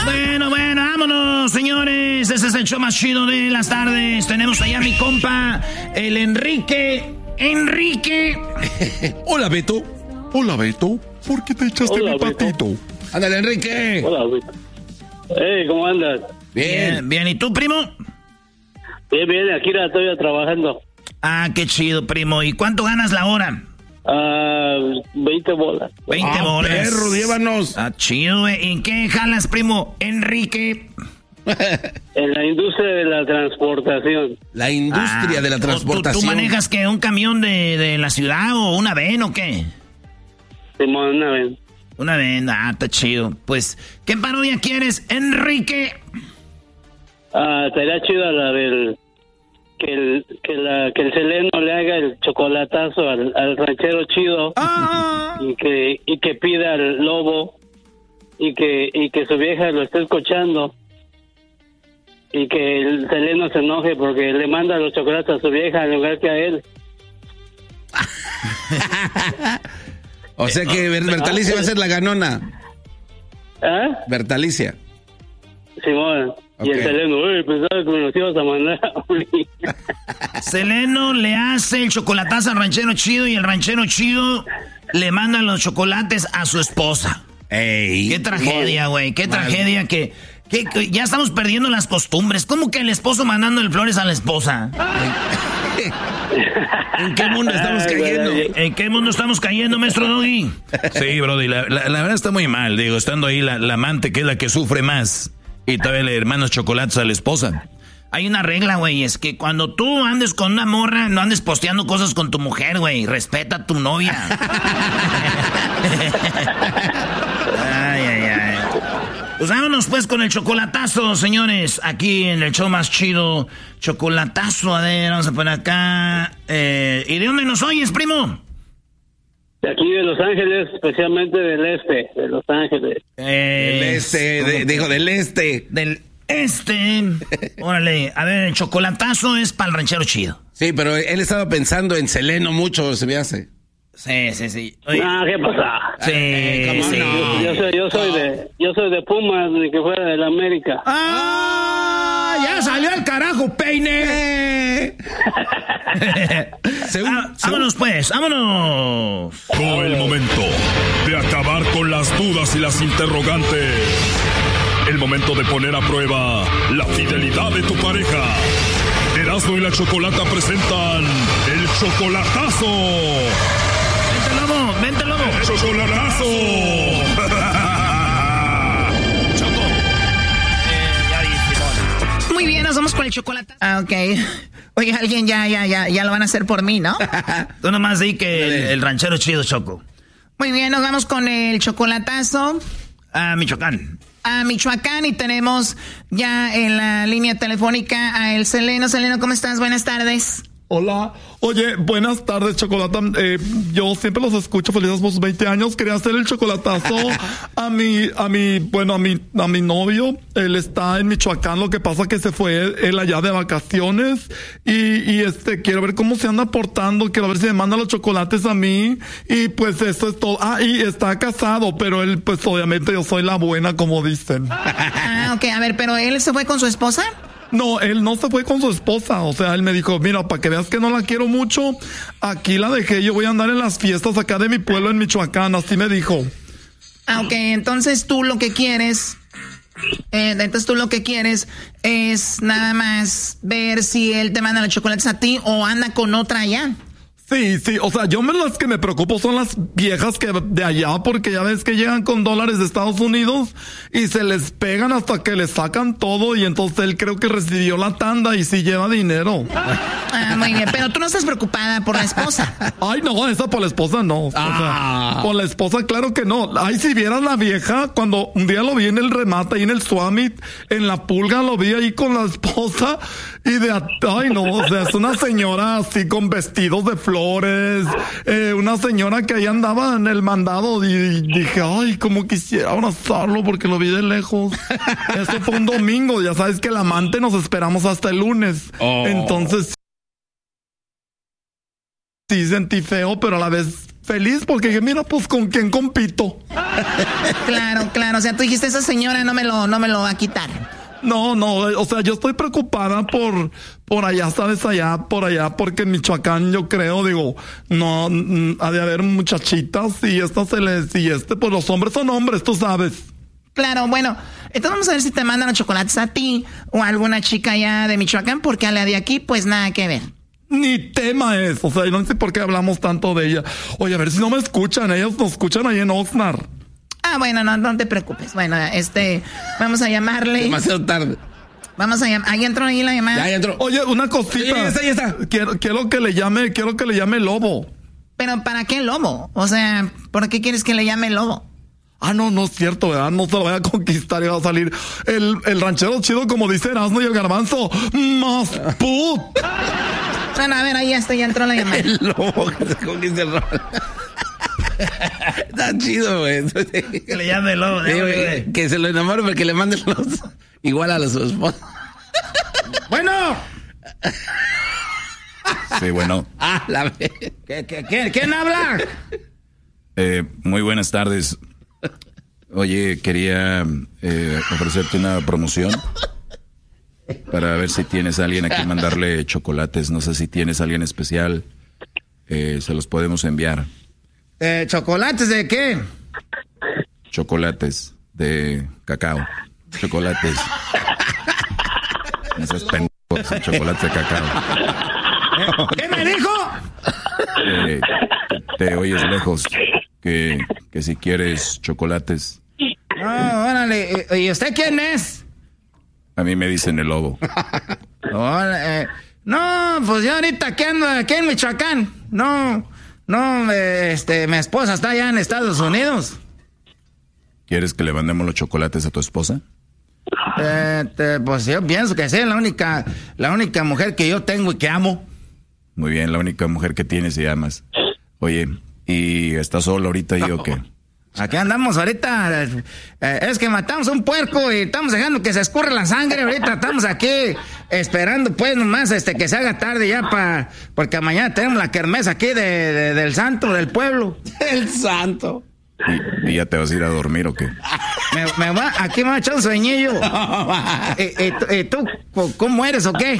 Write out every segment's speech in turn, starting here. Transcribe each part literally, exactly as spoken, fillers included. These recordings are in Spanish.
Bueno, bueno, vámonos, señores. Ese es el show más chido de las tardes. Tenemos allá a mi compa, el Enrique. Enrique. Hola, Beto. Hola, Beto. ¿Por qué te echaste Hola, mi patito? Beto. Ándale, Enrique. Hola, Beto. Hey, ¿cómo andas? Bien. bien, bien. ¿Y tú, primo? Bien, bien, aquí la estoy trabajando. Ah, qué chido, primo. ¿Y cuánto ganas la hora? Ah, uh, veinte bolas. veinte ah, bolas. Perro, llévanos. Ah, chido, güey. ¿En qué jalas, primo? Enrique. En la industria de la transportación. La industria ah, de la transportación. ¿Tú, tú manejas que un camión de, de la ciudad o una van o qué? Simón, una van. Una van, ah, está chido. Pues, ¿qué parodia quieres, Enrique? Ah, estaría chido la del... Que el, que, la, que el Seleno le haga el chocolatazo al, al ranchero chido. Ah. Y que y que pida al lobo. Y que, y que su vieja lo esté escuchando. Y que el Seleno se enoje porque le manda los chocolates a su vieja en lugar que a él. O sea que Bertalicia va a ser la ganona. ¿Ah? Bertalicia. Simón. Okay. Y el Seleno, uy, pensaba que me los ibas a mandar a Seleno le hace el chocolatazo al ranchero chido y el ranchero chido le manda los chocolates a su esposa. Ey, qué tragedia, güey, qué mal. tragedia que, que, que ya estamos perdiendo las costumbres. ¿Cómo que el esposo mandándole flores a la esposa? ¿En qué mundo estamos cayendo? ¿En qué mundo estamos cayendo, maestro Doggy? Sí, brody, la, la, la verdad está muy mal, digo, estando ahí la, la amante que es la que sufre más y todavía le hermanos chocolates a la esposa. Hay una regla, güey, es que cuando tú andes con una morra, no andes posteando cosas con tu mujer, güey. Respeta a tu novia. Ay, ay, ay. Pues vámonos pues con el chocolatazo, señores. Aquí en el show más chido. Chocolatazo, a ver, vamos a poner acá. Eh, ¿Y de dónde nos oyes, primo? De aquí de Los Ángeles, especialmente del este, de Los Ángeles. Eh, del este, de, digo, del este. Del este. Órale, a ver, el chocolatazo es para el ranchero chido. Sí, pero él estaba pensando en Seleno mucho, se me hace. Sí, sí, sí. Oye, ah, ¿qué pasa? Sí, eh, sí. No? Yo, yo soy, yo soy de, yo soy de Pumas, ni que fuera de la América. ¡Ah! Ya salió al carajo, peine. según, ah, según... Vámonos pues, vámonos. Llegó el momento de acabar con las dudas y las interrogantes. El momento de poner a prueba la fidelidad de tu pareja. Erasmo y la Chocolata presentan el chocolatazo. Vente, lobo, vente, lobo. El chocolatazo. Choco. Eh, ya dije, muy bien, nos vamos con el chocolatazo. Ah, ok. Oye, alguien ya, ya, ya, ya lo van a hacer por mí, ¿no? Tú nomás di que el, el ranchero chido, Choco. Muy bien, nos vamos con el chocolatazo a Michoacán. A Michoacán y tenemos ya en la línea telefónica a el Seleno. Seleno, ¿cómo estás? Buenas tardes. Hola. Oye, buenas tardes, Chocolata. Eh, yo siempre los escucho, felices por sus veinte años. Quería hacer el chocolatazo a mi, a mi, bueno, a mi, a mi novio. Él está en Michoacán, lo que pasa que se fue él allá de vacaciones. Y, y este, quiero ver cómo se anda portando, quiero ver si me manda los chocolates a mí. Y pues eso es todo. Ah, y está casado, pero él, pues obviamente yo soy la buena, como dicen. Ah, ok, a ver, pero él se fue con su esposa. No, él no se fue con su esposa, o sea, él me dijo, mira, para que veas que no la quiero mucho, aquí la dejé, yo voy a andar en las fiestas acá de mi pueblo en Michoacán, así me dijo. Ah, ok, entonces tú lo que quieres, eh, entonces tú lo que quieres es nada más ver si él te manda los chocolates a ti o anda con otra allá. Sí, sí, o sea, yo me, las que me preocupo son las viejas que de allá, porque ya ves que llegan con dólares de Estados Unidos y se les pegan hasta que les sacan todo y entonces él creo que recibió la tanda y sí lleva dinero. Ah, muy bien, pero tú no estás preocupada por la esposa. Ay, no, esa por la esposa no. Ah. O sea, por la esposa claro que no. Ay, si vieras la vieja, cuando un día lo vi en el remate, ahí en el Summit, en la Pulga, lo vi ahí con la esposa y de, ay no, o sea, es una señora así con vestidos de flores. Flores, eh, una señora que ahí andaba en el mandado y, y dije, ay, como quisiera abrazarlo porque lo vi de lejos. Eso fue un domingo, ya sabes que el amante nos esperamos hasta el lunes. Oh. Entonces, sí sentí feo, pero a la vez feliz porque dije, mira, pues con quién compito. Claro, claro. O sea, tú dijiste, esa señora no me lo, no me lo va a quitar. No, no, o sea, yo estoy preocupada por, por allá, ¿sabes? Allá, por allá, porque en Michoacán yo creo, digo, no, mm, ha de haber muchachitas y esta se les, y este, pues los hombres son hombres, tú sabes. Claro, bueno, entonces vamos a ver si te mandan los chocolates a ti o a alguna chica allá de Michoacán, porque a la de aquí, pues nada que ver. Ni tema es, o sea, no sé por qué hablamos tanto de ella. Oye, a ver si no me escuchan, ellos nos escuchan ahí en Oxnard. Ah, bueno, no, no te preocupes. Bueno, este, vamos a llamarle. Demasiado tarde. Vamos a llamar. Ahí entró ahí la llamada. Ya, ya entró. Oye, una cosita. Sí, ya está, ya está. Quiero, quiero que le llame, quiero que le llame Lobo. Pero ¿para qué Lobo? O sea, ¿por qué quieres que le llame Lobo? Ah, no, no es cierto, ¿verdad? No se lo vaya a conquistar y va a salir el, el ranchero chido, como dice Erasmo y el Garbanzo. ¡Más put! Bueno, a ver, ahí ya está, ya entró la llamada. El Lobo que se conquista el rol. Está chido, güey. Que le llame Lobo, sí, güey. Que se lo enamore porque le manden los igual a su esposa. Bueno. Sí, bueno. Ah, la vez. ¿Qué, qué, qué, ¿Quién habla? Eh, muy buenas tardes. Oye, quería eh, ofrecerte una promoción para ver si tienes a alguien a quien mandarle chocolates. No sé si tienes a alguien especial. Eh, se los podemos enviar. Eh, ¿Chocolates de qué? Chocolates de cacao. Chocolates. Esos pendejos, chocolates de cacao. ¿Qué me dijo? Eh, te oyes lejos. Que, que si quieres chocolates. No, órale. ¿Y usted quién es? A mí me dicen el Lobo. Hola, eh, no, pues yo ahorita aquí ando aquí en Michoacán. No, no, eh, este, mi esposa está allá en Estados Unidos. ¿Quieres que le mandemos los chocolates a tu esposa? Eh, te, pues yo pienso que sí, la única, la única mujer que yo tengo y que amo. Muy bien, la única mujer que tienes y amas. Oye, ¿y estás solo ahorita y o qué? Aquí andamos ahorita, eh, es que matamos un puerco y estamos dejando que se escurra la sangre. Ahorita estamos aquí esperando pues nomás este que se haga tarde ya para, porque mañana tenemos la kermés aquí de, de, del santo del pueblo. El santo. ¿Y, ¿Y ya te vas a ir a dormir o qué? Me, me va, aquí me va a echar un sueñillo. ¿Y, y, y tú cómo eres o qué?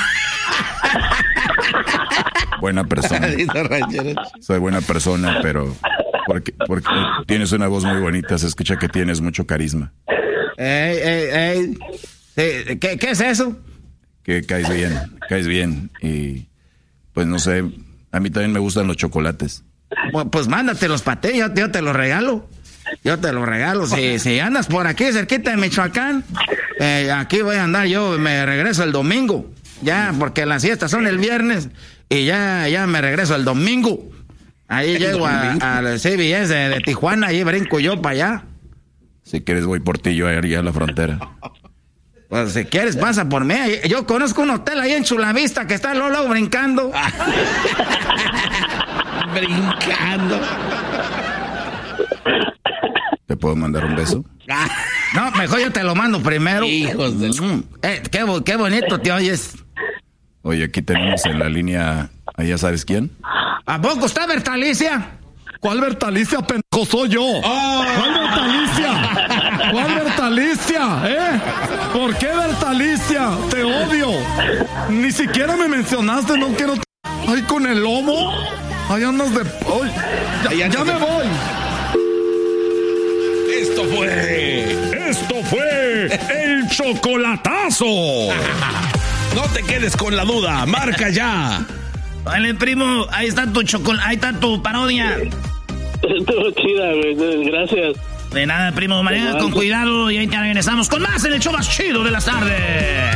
Buena persona. Soy buena persona, pero porque, porque tienes una voz muy bonita, se escucha que tienes mucho carisma. Ey, ey, ey. Sí, ¿qué, ¿Qué es eso? Que caes bien, caes bien. Y pues no sé, a mí también me gustan los chocolates. Pues, pues mándatelos para ti, yo, yo te los regalo. Yo te los regalo. Si, si andas por aquí cerquita de Michoacán, eh, aquí voy a andar yo, me regreso el domingo. Ya, porque las fiestas son el viernes y ya, ya me regreso el domingo. Ahí llego al C B S de, de Tijuana y brinco yo para allá. Si quieres voy por ti, yo allá a la frontera. Pues si quieres pasa por mí. Yo conozco un hotel ahí en Chulavista que está luego brincando. Brincando. ¿Te puedo mandar un beso? No, mejor yo te lo mando primero. Hijos del... Eh, qué, qué bonito te oyes. Oye, aquí tenemos en la línea, ¿ya sabes quién? ¿A poco está Bertalicia? ¿Cuál Bertalicia, pendejo? Soy yo. Oh. ¿Cuál Bertalicia? ¿Cuál Bertalicia? ¿Eh? ¿Por qué Bertalicia? Te odio. Ni siquiera me mencionaste, no quiero... Ay, con el Lobo. Ahí andas de... Ay, ya, ya me voy. Esto fue... Esto fue el chocolatazo. No te quedes con la duda, marca ya. Vale, primo, ahí está tu chocol, ahí está tu parodia. Estuvo chida, güey, gracias. De nada, primo, mañana con cuidado y ahí te regresamos con más en el show más chido de las tardes.